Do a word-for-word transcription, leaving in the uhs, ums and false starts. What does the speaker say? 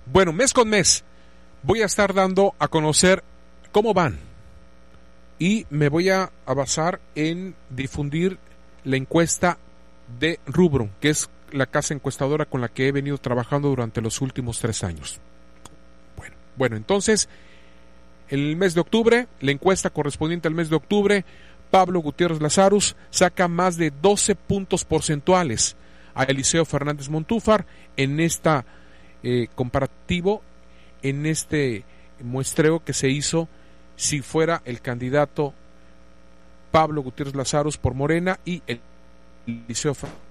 Bueno, mes con mes voy a estar dando a conocer cómo van y me voy a, a basar en difundir la encuesta de Rubro, que es la casa encuestadora con la que he venido trabajando durante los últimos tres años. Bueno, bueno, entonces, el mes de octubre, la encuesta correspondiente al mes de octubre, Pablo Gutiérrez Lazarus saca más de doce puntos porcentuales a Eliseo Fernández Montúfar en esta eh, comparativo, en este muestreo que se hizo si fuera el candidato Pablo Gutiérrez Lazarus por Morena y el Eliseo Fernández